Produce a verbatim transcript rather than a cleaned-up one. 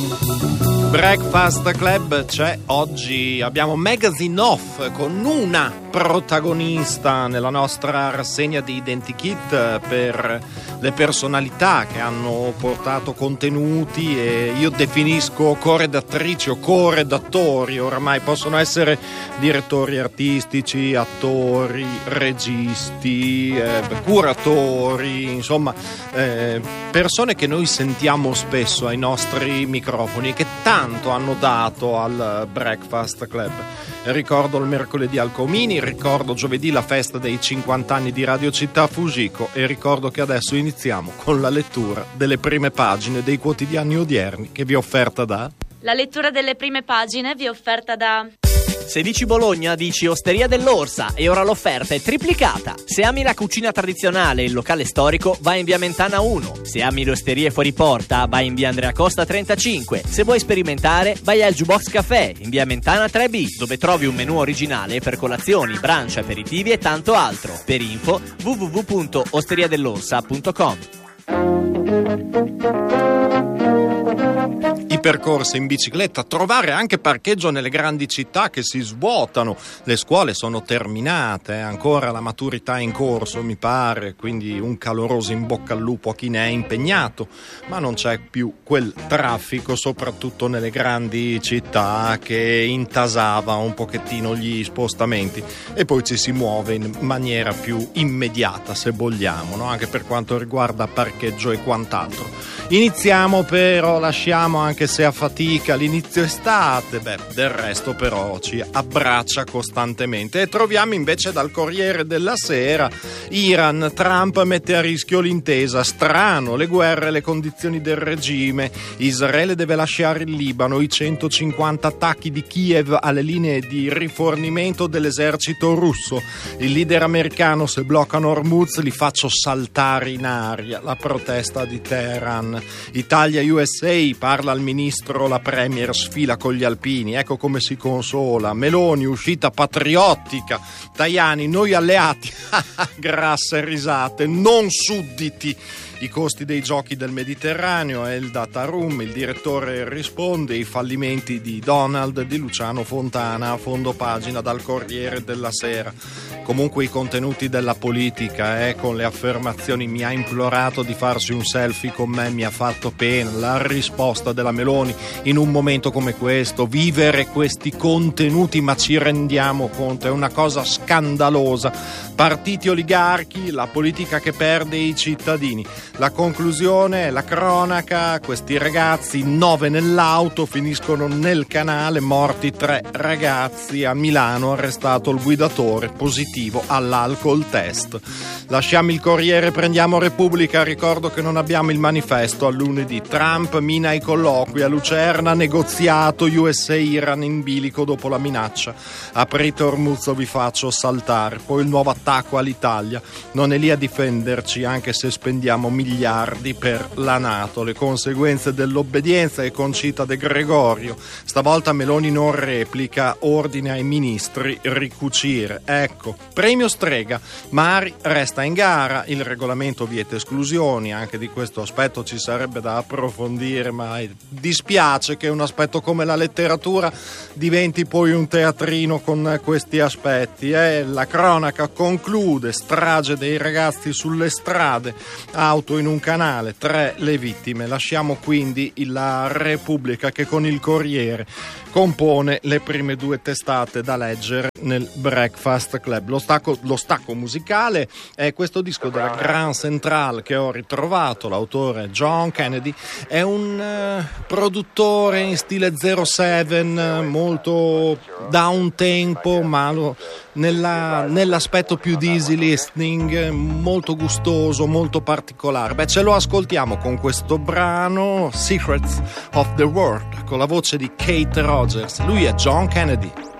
Breakfast Club c'è oggi, abbiamo Magazine Off con una protagonista nella nostra rassegna di Identikit per le personalità che hanno portato contenuti e io definisco corredattrici o corredattori, oramai possono essere direttori artistici, attori, registi, eh, curatori, insomma eh, persone che noi sentiamo spesso ai nostri microfoni e che tanto hanno dato al Breakfast Club. Ricordo il mercoledì al Comini, ricordo giovedì la festa dei cinquanta anni di Radio Città Fugico e ricordo che adesso iniziamo con la lettura delle prime pagine dei quotidiani odierni che vi è offerta da... La lettura delle prime pagine vi è offerta da... Se dici Bologna, dici Osteria dell'Orsa e ora l'offerta è triplicata. Se ami la cucina tradizionale e il locale storico, vai in via Mentana uno. Se ami le osterie fuori porta, vai in via Andrea Costa trentacinque. Se vuoi sperimentare, vai al Jukebox Café in via Mentana tre B, dove trovi un menù originale per colazioni, brunch, aperitivi e tanto altro. Per info w w w punto osteria dell'orsa punto com. I percorsi in bicicletta, trovare anche parcheggio nelle grandi città che si svuotano, le scuole sono terminate, ancora la maturità è in corso mi pare, quindi un caloroso in bocca al lupo a chi ne è impegnato, ma non c'è più quel traffico soprattutto nelle grandi città che intasava un pochettino gli spostamenti e poi ci si muove in maniera più immediata se vogliamo, no? Anche per quanto riguarda parcheggio e quant'altro. Iniziamo però, lasciamo anche se a fatica l'inizio estate, beh, del resto però ci abbraccia costantemente e troviamo invece dal Corriere della Sera Iran, Trump mette a rischio l'intesa, strano, le guerre, le condizioni del regime, Israele deve lasciare il Libano, i centocinquanta attacchi di Kiev alle linee di rifornimento dell'esercito russo, il leader americano se bloccano Hormuz li faccio saltare in aria, la protesta di Teheran, Italia U S A, parla al ministro, la premier sfila con gli alpini, ecco come si consola, Meloni uscita patriottica, Tajani noi alleati, grasse risate, non sudditi. I costi dei giochi del Mediterraneo è il data room, il direttore risponde, i fallimenti di Donald, di Luciano Fontana, a fondo pagina dal Corriere della Sera. Comunque i contenuti della politica, eh, con le affermazioni mi ha implorato di farsi un selfie con me, mi ha fatto pena, la risposta della Meloni in un momento come questo, vivere questi contenuti, ma ci rendiamo conto, è una cosa scandalosa, partiti oligarchi, la politica che perde i cittadini. La conclusione, la cronaca, questi ragazzi, nove nell'auto, finiscono nel canale, morti tre ragazzi, a Milano arrestato il guidatore, positivo all'alcol test. Lasciamo il Corriere, prendiamo Repubblica, ricordo che non abbiamo il manifesto a lunedì, Trump mina i colloqui a Lucerna, negoziato U S A Iran in bilico dopo la minaccia, aprite Hormuz o vi faccio saltare, poi il nuovo attacco all'Italia, non è lì a difenderci anche se spendiamo miliardi per la NATO, le conseguenze dell'obbedienza e Concita De Gregorio, stavolta Meloni non replica, ordine ai ministri ricucire, ecco, premio Strega, Mari resta in gara, il regolamento vieta esclusioni, anche di questo aspetto ci sarebbe da approfondire, ma dispiace che un aspetto come la letteratura diventi poi un teatrino con questi aspetti, eh? La cronaca conclude, strage dei ragazzi sulle strade, auto in un canale, tre le vittime. Lasciamo quindi la Repubblica che con il Corriere compone le prime due testate da leggere nel Breakfast Club. Lo stacco, lo stacco musicale è questo disco della Grand Central che ho ritrovato, l'autore John Kennedy, è un uh, produttore in stile zero sette, molto da un tempo, ma lo, nella, nell'aspetto più di easy listening, molto gustoso, molto particolare. Beh, ce lo ascoltiamo con questo brano Secrets of the World con la voce di Kate Rogers. Lui è John Kennedy.